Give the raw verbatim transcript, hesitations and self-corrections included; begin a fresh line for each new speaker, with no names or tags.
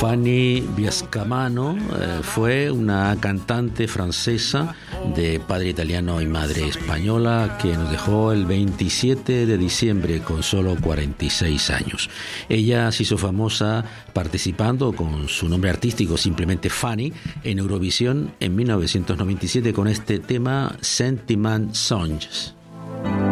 Fanny Biascamano eh, fue una cantante francesa de padre italiano y madre española que nos dejó el veintisiete de diciembre con solo cuarenta y seis años. Ella se hizo famosa participando con su nombre artístico, simplemente Fanny, en Eurovisión en mil novecientos noventa y siete con este tema Sentiment Songs.